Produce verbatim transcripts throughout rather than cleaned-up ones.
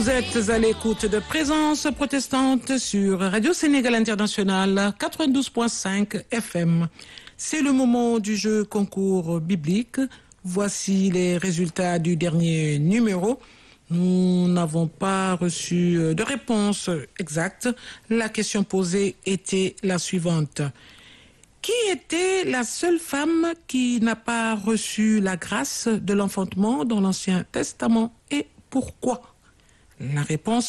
Vous êtes à l'écoute de Présence protestante sur Radio Sénégal International quatre-vingt-douze point cinq F M. C'est le moment du jeu concours biblique. Voici les résultats du dernier numéro. Nous n'avons pas reçu de réponse exacte. La question posée était la suivante. Qui était la seule femme qui n'a pas reçu la grâce de l'enfantement dans l'Ancien Testament et pourquoi? La réponse,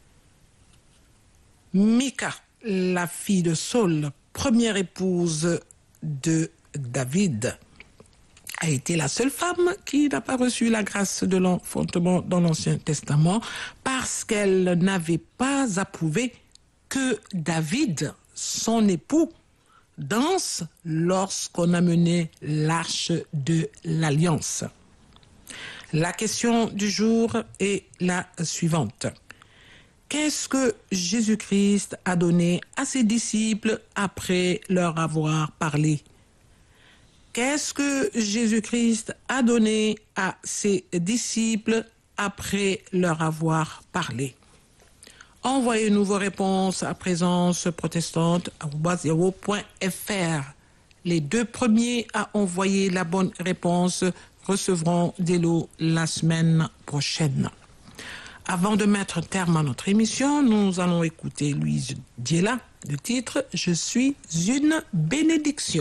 Mica, la fille de Saul, première épouse de David, a été la seule femme qui n'a pas reçu la grâce de l'enfantement dans l'Ancien Testament parce qu'elle n'avait pas approuvé que David, son époux, danse lorsqu'on a mené l'arche de l'Alliance. La question du jour est la suivante. Qu'est-ce que Jésus-Christ a donné à ses disciples après leur avoir parlé? Qu'est-ce que Jésus-Christ a donné à ses disciples après leur avoir parlé? Envoyez-nous vos réponses à présence protestante arobase yahoo point f r. Les deux premiers à envoyer la bonne réponse recevront des lots la semaine prochaine. Avant de mettre terme à notre émission, nous allons écouter Louise Diela, le titre « Je suis une bénédiction ».